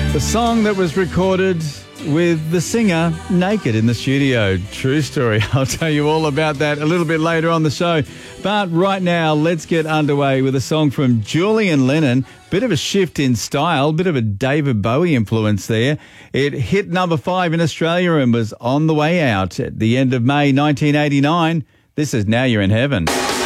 The song that was recorded with the singer naked in the studio. True story. I'll tell you all about that a little bit later on the show. But right now, let's get underway with a song from Julian Lennon. Bit of a shift in style, bit of a David Bowie influence there. It hit number 5 in Australia and was on the way out at the end of May 1989. This is Now You're in Heaven.